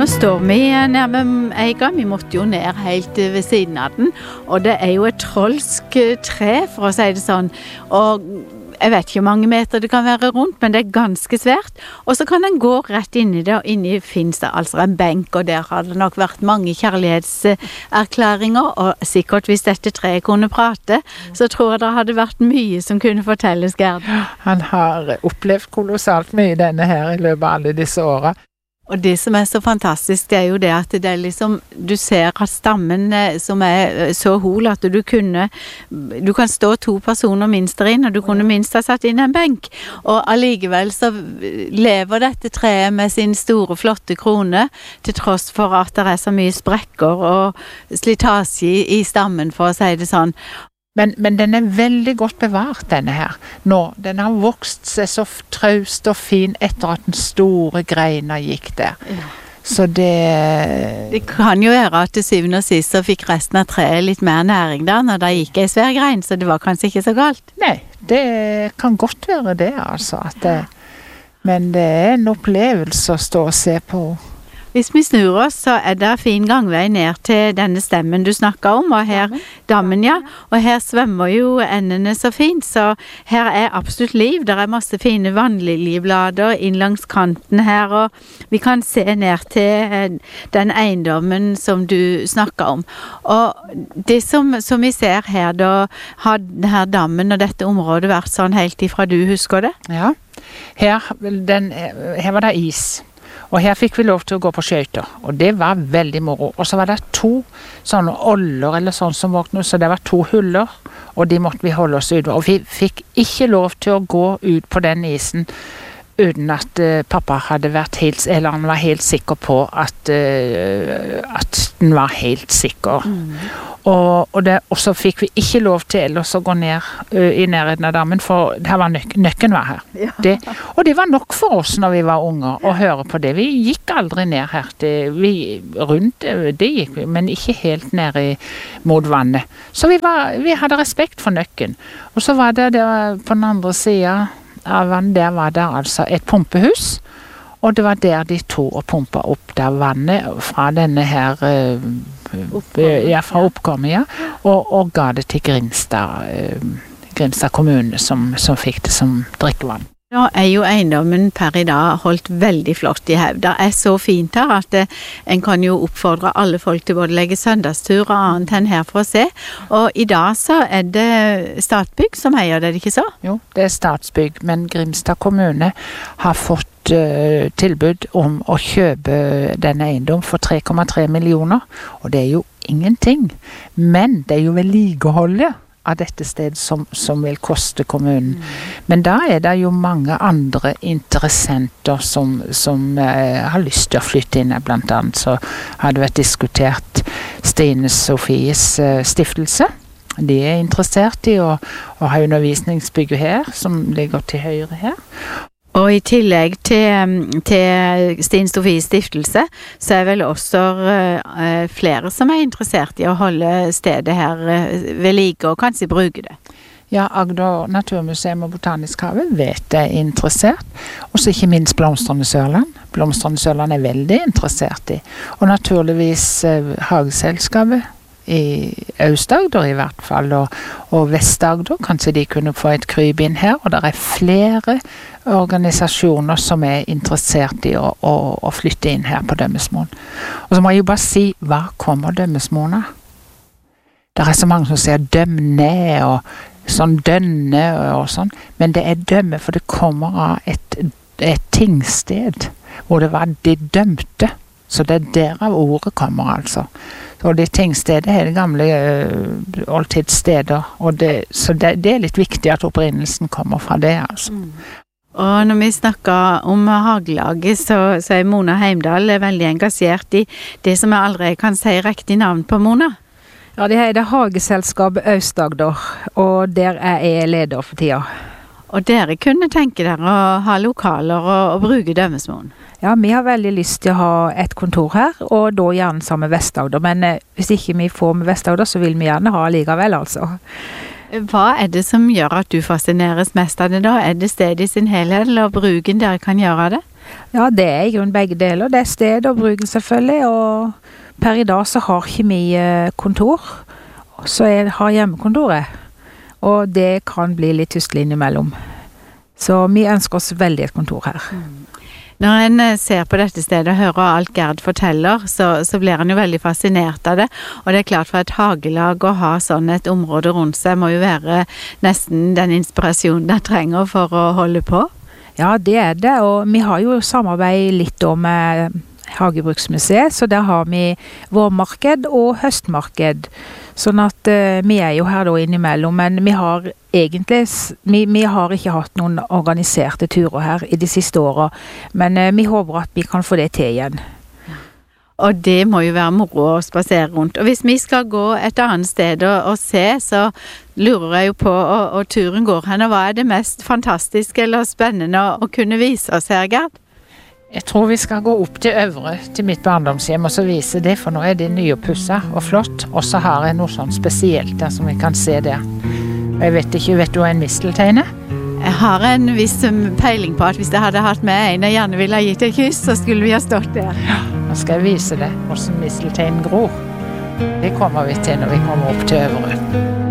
Nå står vi nede med Eiga, vi måtte jo ned helt ved siden av den, og det jo et trolsk tre, for å si det sånn, og jeg vet ikke hvor mange meter det kan være rundt, men det ganske svært, og så kan den gå rett inn i det, og inni finnes det altså en benk, og der har det nok vært mange kjærlighetserklæringer, og sikkert hvis dette treet kunne prate, så tror jeg det hadde vært mye som kunne fortelles, Gerd. Han har opplevd kolossalt mye denne her i løpet av alle disse årene. Og det som så fantastisk, det jo det at det liksom, du ser at stammen som så hol at du kan stå 2 personer minst der inn, og du kunne minst ha satt inn en benk. Og allikevel så lever dette treet med sin store, flotte krone, til tross for at det så mye sprekker og slitasje i stammen, for å si det sånn. Men den veldig godt bevart, denne her. Nå, den har vokst seg så traust og fin etter at den store greina gikk der. Ja. Så det kan jo være at til syvende og sist så fikk resten av treet litt mer næring da, når det gikk en svær grein, så det var kanskje ikke så galt. Nei, det kan godt være det, altså. Men det en opplevelse å stå og se på. Hvis vi snur oss, så det fin gangvei ned til denne stemmen du snakket om, og her dammen, ja. Og her svømmer jo endene så fint, så her absolutt liv. Der masse fine vannliljeblader inn langs kanten her, og vi kan se ned til den eiendommen som du snakket om. Og det som vi ser her, da har denne dammen og dette området vært sånn helt ifra du husker det? Ja, her var det is. Og her fikk vi lov til å gå på skøyter, og det var veldig moro. Og så var det 2 sånne oller eller sånn som våknet, så det var 2 huller, og de måtte vi holde oss ute. Og vi fikk ikke lov til å gå ut på den isen uten at pappa hadde vært eller han var helt sikker på at den var helt sikker. Og så fikk vi ikke lov til ellers å gå ned i nærheten av dammen, for her var nøkken var her. Ja. Og det var nok for oss når vi var unger å høre på det. Vi gikk aldri ned her. Rundt det gikk vi, men ikke helt ned mot vannet. Så vi hadde respekt for nøkken. Og så var det på den andre siden av vannet, der var det altså et pumpehus, og det var der de tog og pumpet opp der vannet fra denne her fra oppkommet, ja, og ga det til Grimstad kommune som fikk det som drikkevann. Nå jo eiendommen per i dag holdt veldig flott i hevd. Det så fint her at en kan jo oppfordre alle folk til både legge søndagstur og annet enn her for å se. Og i dag så det Statsbygg som eier det, ikke så? Jo, det Statsbygg, men Grimstad kommune har fått tilbud om å kjøpe denne eiendom for 3,3 millioner, og det jo ingenting. Men det jo vedlikeholdet av dette sted som vil koste kommunen. Men da det jo mange andre interessenter som har lyst til å flytte inn. Blant annet så har det vært diskutert Stine Sofies stiftelse. De interessert i å ha undervisningsbygget her, som ligger til høyre her. Og i tillegg til Stine Sofies stiftelse, så vel også flere som interessert i å holde stedet her ved like og kanskje bruke det. Ja, Agder Naturmuseum og Botanisk Hage vet det interessert. Og så ikke minst Blomstrende Sørland. Blomstrende Sørland veldig interessert i. Og naturligvis Hageselskapet i Aust-Agder i hvert fall, og Vest-Agder, kanskje de kunne få et kryp inn her, og det flere organisasjoner som interessert i å flytte inn her på Dømmesmoen. Og så må jeg jo bare si, hva kommer Dømmesmoen av? Det så mange som sier dømne og sånn dønne og sånn, men det dømme, for det kommer av et tingsted hvor det var de dømte, så det derav ordet kommer altså. Og det tingstedet det gamle oldtidssteder, så det litt viktig at opprinnelsen kommer fra det, altså. Og når vi snakker om hagelaget, så Mona Heimdal veldig engasjert i det som jeg aldri kan si riktig navn på, Mona. Ja, det det Hageselskapet Aust-Agder, og der jeg leder for tida. Og dere kunne tenke dere å ha lokaler og bruke Dømmesmoen? Ja, vi har veldig lyst til å ha et kontor her, og da gjerne sammen med Vest-Agder. Men hvis ikke vi får med Vest-Agder, så vil vi gjerne ha likevel, altså. Hva det som gjør at du fascineres mest av det da? Det stedet i sin helhet, eller bruken dere kan gjøre det? Ja, det er i grunn begge deler. Det er sted og bruken selvfølgelig, og per i dag så har ikke vi kontor, så jeg har hjemmekontoret, og det kan bli litt tustelig innimellom. Så vi ønsker oss veldig et kontor her. Når en ser på dette stedet og hører alt Gerd forteller, så blir han jo veldig fascinert av det. Og det er klart for et hagelag å ha sånn et område rundt seg må jo være nesten den inspirasjonen de trenger for å holde på. Ja, det er det, og vi har jo samarbeid litt med Hagebruksmuseet, så der har vi vårmarked og høstmarked. Sånn at vi er jo her da innimellom, men vi har egentlig, vi har ikke hatt noen organiserte turer her i de siste årene, men vi håper at vi kan få det til igjen. Og det må jo være moro å spasere rundt. Og hvis vi skal gå et annet sted og se, så lurer jeg jo på, og turen går hen, og hva er det mest fantastiske eller spennende å kunne vise oss her, Gerd? Jeg tror vi skal gå opp til Øvre, til mitt barndomshjem, og så vise det, for nå er det nyoppusset og flott. Og så har jeg noe sånn spesielt der som vi kan se der. Og jeg vet ikke, vet du hva en misteltein er? Jeg har en viss peiling på at hvis jeg hadde hatt med en jeg gjerne ville ha gitt et kyss, så skulle vi ha stått der. Ja, nå skal jeg vise deg hvordan misteltein gror. Det kommer vi til når vi kommer opp til Øvre.